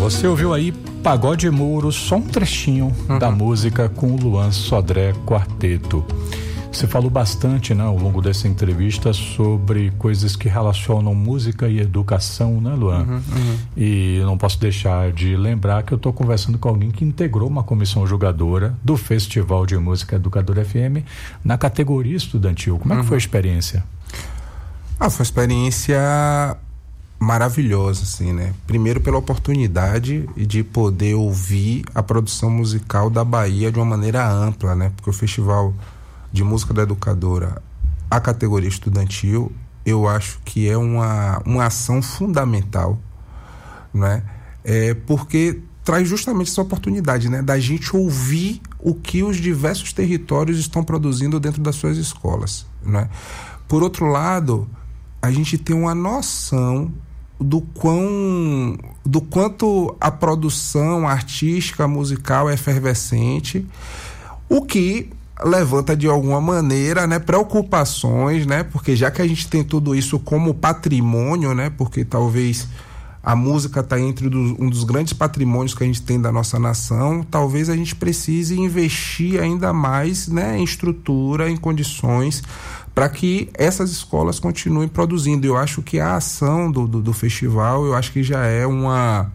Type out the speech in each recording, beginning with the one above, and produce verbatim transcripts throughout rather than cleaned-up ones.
Você ouviu aí Pagode Mouro, só um trechinho uhum. da música com o Luan Sodré Quarteto. Você falou bastante, né, ao longo dessa entrevista sobre coisas que relacionam música e educação, né, Luan? Uhum, uhum. E eu não posso deixar de lembrar que eu estou conversando com alguém que integrou uma comissão julgadora do Festival de Música Educadora F M na categoria estudantil. Como é que uhum. foi a experiência? Ah, foi uma experiência maravilhosa, assim, né? Primeiro pela oportunidade de poder ouvir a produção musical da Bahia de uma maneira ampla, né? Porque o Festival de Música da Educadora, a categoria estudantil, eu acho que é uma, uma ação fundamental, né? É porque traz justamente essa oportunidade, né? Da gente ouvir o que os diversos territórios estão produzindo dentro das suas escolas, né? Por outro lado, a gente tem uma noção do quão, do quanto a produção artística, musical é efervescente, o que levanta de alguma maneira, né, preocupações, né, porque já que a gente tem tudo isso como patrimônio, né, porque talvez a música está entre do, um dos grandes patrimônios que a gente tem da nossa nação, talvez a gente precise investir ainda mais, né, em estrutura, em condições para que essas escolas continuem produzindo. Eu acho que a ação do, do, do festival, eu acho que já é uma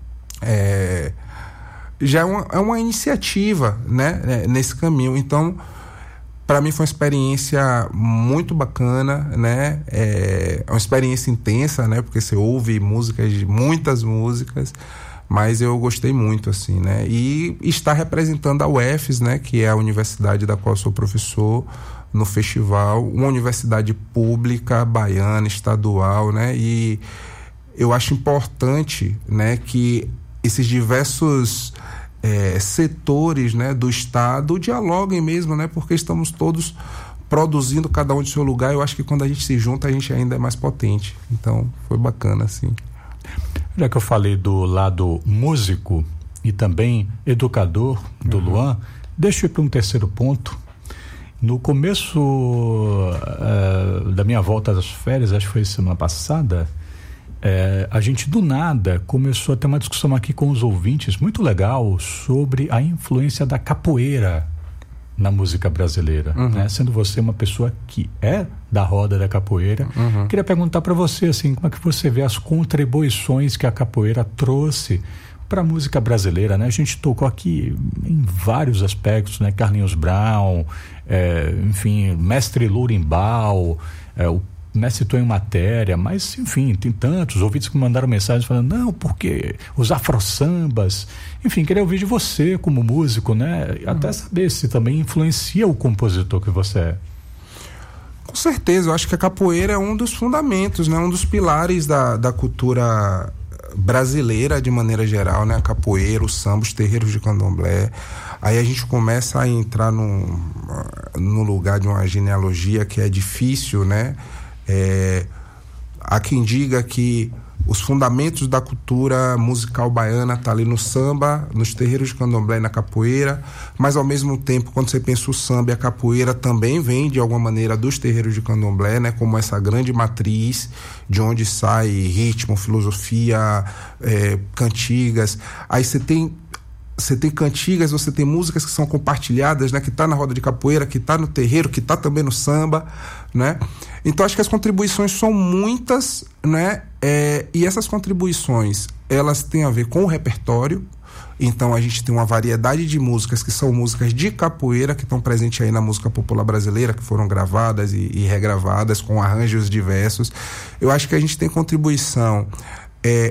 é, já é uma, é uma iniciativa, né, nesse caminho. Então, para mim foi uma experiência muito bacana, né, é uma experiência intensa, né, porque você ouve músicas, muitas músicas, mas eu gostei muito, assim, né, e estar representando a U F S, né, que é a universidade da qual eu sou professor, no festival, uma universidade pública, baiana, estadual, né? E eu acho importante, né, que esses diversos é, setores, né, do estado dialoguem mesmo, né? Porque estamos todos produzindo cada um de seu lugar. Eu acho que quando a gente se junta, a gente ainda é mais potente. Então, foi bacana, assim. Já que eu falei do lado músico e também educador do uhum. Luan, deixa eu ir para um terceiro ponto. No começo uh, da minha volta das férias, acho que foi semana passada, uh, a gente do nada começou a ter uma discussão aqui com os ouvintes muito legal sobre a influência da capoeira na música brasileira, uhum. né? Sendo você uma pessoa que é da roda da capoeira, uhum. queria perguntar para você assim, como é que você vê as contribuições que a capoeira trouxe para a música brasileira, né? A gente tocou aqui em vários aspectos, né? Carlinhos Brown, é, enfim, Mestre Lourimbal, é, o Mestre Tonho Matéria, mas enfim, tem tantos ouvintes que mandaram mensagens falando, não, porque os afro-sambas, enfim, queria ouvir de você como músico, né? Uhum. Até saber se também influencia o compositor que você é. Com certeza, eu acho que a capoeira é um dos fundamentos, né? Um dos pilares da, da cultura brasileira de maneira geral, né? A capoeira, o samba, os terreiros de candomblé. Aí a gente começa a entrar num, no lugar de uma genealogia que é difícil, né? É, há quem diga que os fundamentos da cultura musical baiana tá ali no samba, nos terreiros de candomblé e na capoeira, mas ao mesmo tempo, quando você pensa o samba e a capoeira também vem de alguma maneira dos terreiros de candomblé, né, como essa grande matriz de onde sai ritmo, filosofia, é, cantigas. Aí você tem você tem cantigas, você tem músicas que são compartilhadas, né, que tá na roda de capoeira, que tá no terreiro, que tá também no samba, né? Então acho que as contribuições são muitas, né? É, e essas contribuições, elas têm a ver com o repertório. Então a gente tem uma variedade de músicas que são músicas de capoeira, que estão presentes aí na música popular brasileira, que foram gravadas e, e regravadas com arranjos diversos. Eu acho que a gente tem contribuição é,